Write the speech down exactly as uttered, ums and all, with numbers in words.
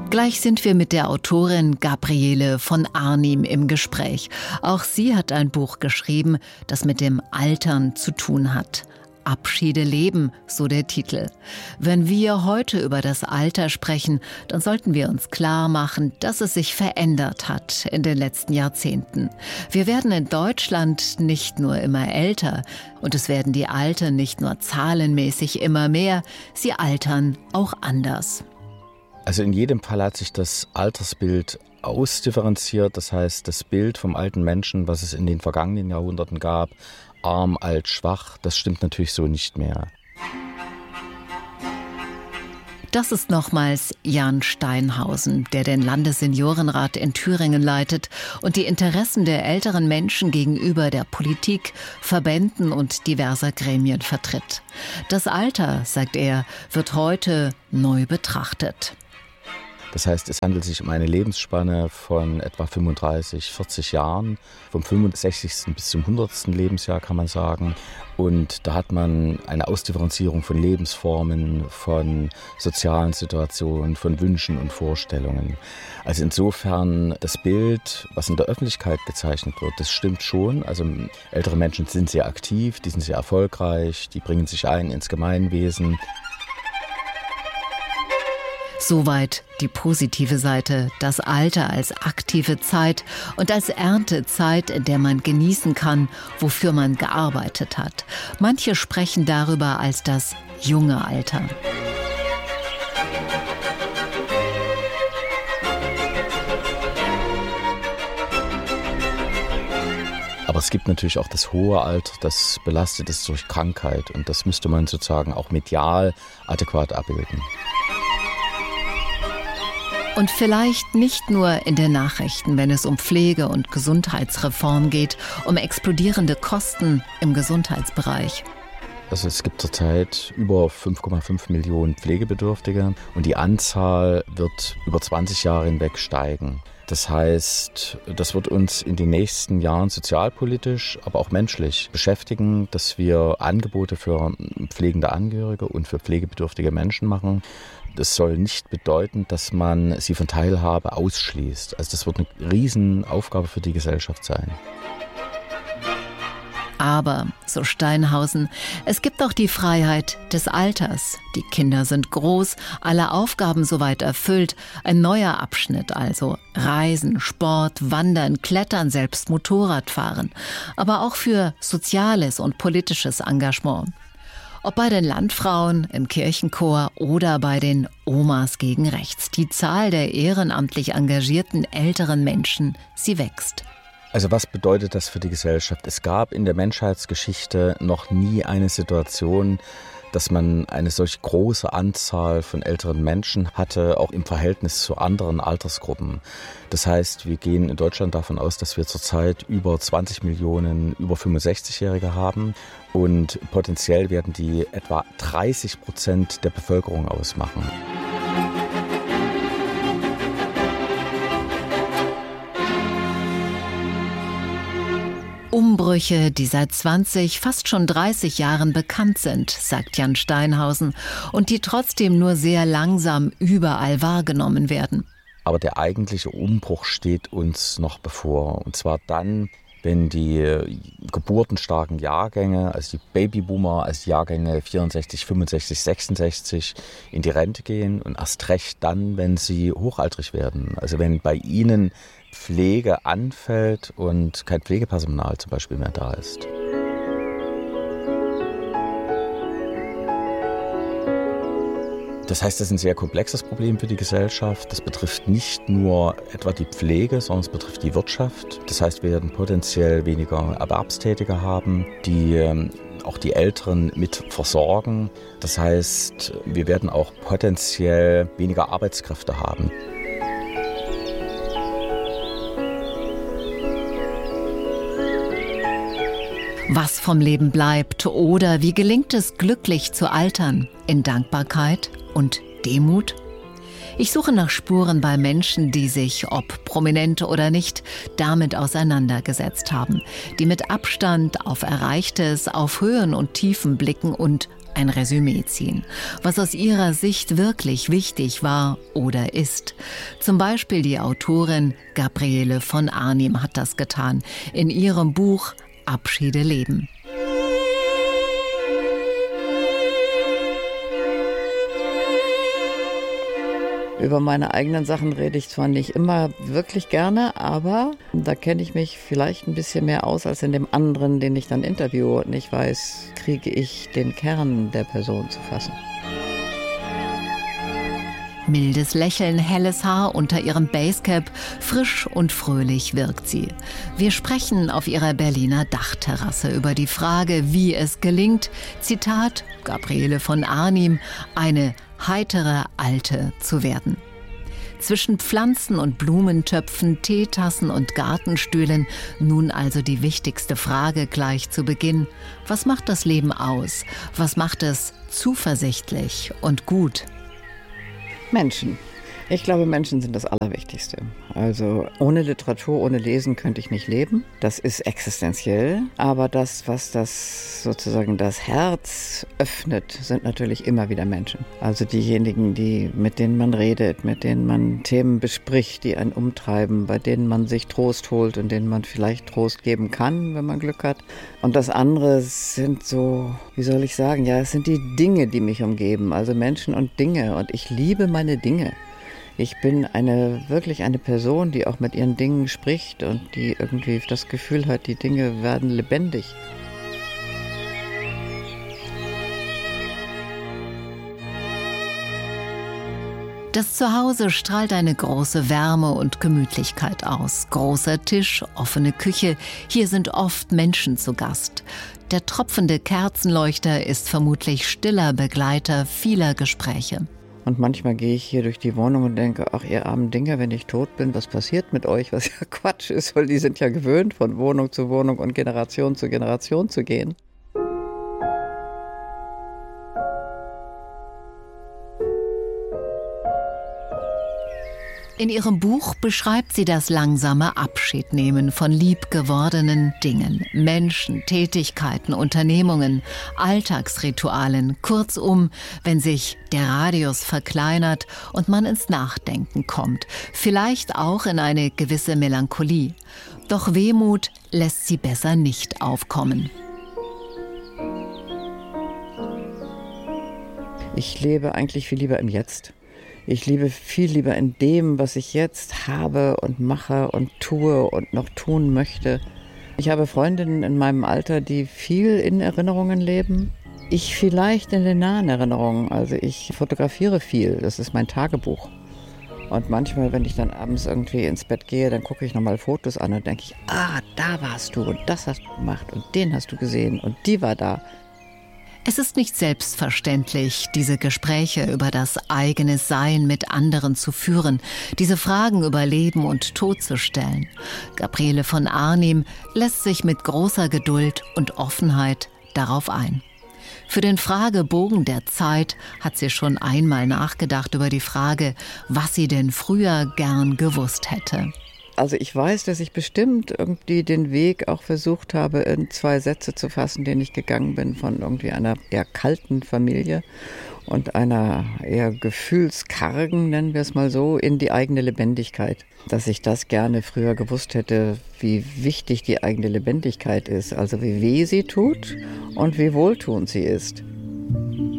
Gleich sind wir mit der Autorin Gabriele von Arnim im Gespräch. Auch sie hat ein Buch geschrieben, das mit dem Altern zu tun hat. Abschiede leben, so der Titel. Wenn wir heute über das Alter sprechen, dann sollten wir uns klar machen, dass es sich verändert hat in den letzten Jahrzehnten. Wir werden in Deutschland nicht nur immer älter und es werden die Alten nicht nur zahlenmäßig immer mehr, sie altern auch anders. Also in jedem Fall hat sich das Altersbild ausdifferenziert. Das heißt, das Bild vom alten Menschen, was es in den vergangenen Jahrhunderten gab, arm, alt, schwach, das stimmt natürlich so nicht mehr. Das ist nochmals Jan Steinhausen, der den Landesseniorenrat in Thüringen leitet und die Interessen der älteren Menschen gegenüber der Politik, Verbänden und diverser Gremien vertritt. Das Alter, sagt er, wird heute neu betrachtet. Das heißt, es handelt sich um eine Lebensspanne von etwa fünfunddreißig, vierzig Jahren, vom fünfundsechzigsten bis zum hundertsten Lebensjahr kann man sagen. Und da hat man eine Ausdifferenzierung von Lebensformen, von sozialen Situationen, von Wünschen und Vorstellungen. Also insofern das Bild, was in der Öffentlichkeit gezeichnet wird, das stimmt schon. Also ältere Menschen sind sehr aktiv, die sind sehr erfolgreich, die bringen sich ein ins Gemeinwesen. Soweit die positive Seite, das Alter als aktive Zeit und als Erntezeit, in der man genießen kann, wofür man gearbeitet hat. Manche sprechen darüber als das junge Alter. Aber es gibt natürlich auch das hohe Alter, das belastet ist durch Krankheit und das müsste man sozusagen auch medial adäquat abbilden. Und vielleicht nicht nur in den Nachrichten, wenn es um Pflege- und Gesundheitsreform geht, um explodierende Kosten im Gesundheitsbereich. Also es gibt zurzeit über fünf Komma fünf Millionen Pflegebedürftige und die Anzahl wird über zwanzig Jahre hinweg steigen. Das heißt, das wird uns in den nächsten Jahren sozialpolitisch, aber auch menschlich beschäftigen, dass wir Angebote für pflegende Angehörige und für pflegebedürftige Menschen machen. Das soll nicht bedeuten, dass man sie von Teilhabe ausschließt. Also das wird eine Riesenaufgabe für die Gesellschaft sein. Aber, so Steinhausen, es gibt auch die Freiheit des Alters. Die Kinder sind groß, alle Aufgaben soweit erfüllt. Ein neuer Abschnitt also. Reisen, Sport, Wandern, Klettern, selbst Motorradfahren. Aber auch für soziales und politisches Engagement. Ob bei den Landfrauen, im Kirchenchor oder bei den Omas gegen Rechts. Die Zahl der ehrenamtlich engagierten älteren Menschen, sie wächst. Also was bedeutet das für die Gesellschaft? Es gab in der Menschheitsgeschichte noch nie eine Situation, dass man eine solch große Anzahl von älteren Menschen hatte, auch im Verhältnis zu anderen Altersgruppen. Das heißt, wir gehen in Deutschland davon aus, dass wir zurzeit über zwanzig Millionen über fünfundsechzigjährige haben und potenziell werden die etwa dreißig Prozent der Bevölkerung ausmachen. Umbrüche, die seit zwanzig, fast schon dreißig Jahren bekannt sind, sagt Jan Steinhausen, und die trotzdem nur sehr langsam überall wahrgenommen werden. Aber der eigentliche Umbruch steht uns noch bevor. Und zwar dann, wenn die geburtenstarken Jahrgänge, also die Babyboomer, also die Jahrgänge vierundsechzig, fünfundsechzig, sechsundsechzig in die Rente gehen und erst recht dann, wenn sie hochaltrig werden. Also wenn bei ihnen Pflege anfällt und kein Pflegepersonal zum Beispiel mehr da ist. Das heißt, das ist ein sehr komplexes Problem für die Gesellschaft. Das betrifft nicht nur etwa die Pflege, sondern es betrifft die Wirtschaft. Das heißt, wir werden potenziell weniger Erwerbstätige haben, die auch die Älteren mit versorgen. Das heißt, wir werden auch potenziell weniger Arbeitskräfte haben. Was vom Leben bleibt oder wie gelingt es, glücklich zu altern, in Dankbarkeit und Demut? Ich suche nach Spuren bei Menschen, die sich, ob prominent oder nicht, damit auseinandergesetzt haben, die mit Abstand auf Erreichtes, auf Höhen und Tiefen blicken und ein Resümee ziehen, was aus ihrer Sicht wirklich wichtig war oder ist. Zum Beispiel die Autorin Gabriele von Arnim hat das getan in ihrem Buch Abschiede leben. Über meine eigenen Sachen rede ich zwar nicht immer wirklich gerne, aber da kenne ich mich vielleicht ein bisschen mehr aus als in dem anderen, den ich dann interviewe und nicht weiß, kriege ich den Kern der Person zu fassen. Mildes Lächeln, helles Haar unter ihrem Basecap, frisch und fröhlich wirkt sie. Wir sprechen auf ihrer Berliner Dachterrasse über die Frage, wie es gelingt, Zitat Gabriele von Arnim, eine heitere Alte zu werden. Zwischen Pflanzen- und Blumentöpfen, Teetassen und Gartenstühlen nun also die wichtigste Frage gleich zu Beginn. Was macht das Leben aus? Was macht es zuversichtlich und gut? Menschen. Ich glaube, Menschen sind das Allerwichtigste. Also ohne Literatur, ohne Lesen könnte ich nicht leben. Das ist existenziell. Aber das, was das sozusagen das Herz öffnet, sind natürlich immer wieder Menschen. Also diejenigen, die, mit denen man redet, mit denen man Themen bespricht, die einen umtreiben, bei denen man sich Trost holt und denen man vielleicht Trost geben kann, wenn man Glück hat. Und das andere sind so, wie soll ich sagen, ja, es sind die Dinge, die mich umgeben. Also Menschen und Dinge. Und ich liebe meine Dinge. Ich bin eine, wirklich eine Person, die auch mit ihren Dingen spricht und die irgendwie das Gefühl hat, die Dinge werden lebendig. Das Zuhause strahlt eine große Wärme und Gemütlichkeit aus. Großer Tisch, offene Küche, hier sind oft Menschen zu Gast. Der tropfende Kerzenleuchter ist vermutlich stiller Begleiter vieler Gespräche. Und manchmal gehe ich hier durch die Wohnung und denke, ach ihr armen Dinger, wenn ich tot bin, was passiert mit euch? Was ja Quatsch ist, weil die sind ja gewöhnt, von Wohnung zu Wohnung und Generation zu Generation zu gehen. In ihrem Buch beschreibt sie das langsame Abschiednehmen von liebgewordenen Dingen, Menschen, Tätigkeiten, Unternehmungen, Alltagsritualen. Kurzum, wenn sich der Radius verkleinert und man ins Nachdenken kommt, vielleicht auch in eine gewisse Melancholie. Doch Wehmut lässt sie besser nicht aufkommen. Ich lebe eigentlich viel lieber im Jetzt. Ich lebe viel lieber in dem, was ich jetzt habe und mache und tue und noch tun möchte. Ich habe Freundinnen in meinem Alter, die viel in Erinnerungen leben. Ich vielleicht in den nahen Erinnerungen. Also ich fotografiere viel, das ist mein Tagebuch. Und manchmal, wenn ich dann abends irgendwie ins Bett gehe, dann gucke ich nochmal Fotos an und denke ich, ah, da warst du und das hast du gemacht und den hast du gesehen und die war da. Es ist nicht selbstverständlich, diese Gespräche über das eigene Sein mit anderen zu führen, diese Fragen über Leben und Tod zu stellen. Gabriele von Arnim lässt sich mit großer Geduld und Offenheit darauf ein. Für den Fragebogen der Zeit hat sie schon einmal nachgedacht über die Frage, was sie denn früher gern gewusst hätte. Also ich weiß, dass ich bestimmt irgendwie den Weg auch versucht habe, in zwei Sätze zu fassen, den ich gegangen bin von irgendwie einer eher kalten Familie und einer eher gefühlskargen, nennen wir es mal so, in die eigene Lebendigkeit. Dass ich das gerne früher gewusst hätte, wie wichtig die eigene Lebendigkeit ist, also wie weh sie tut und wie wohltuend sie ist.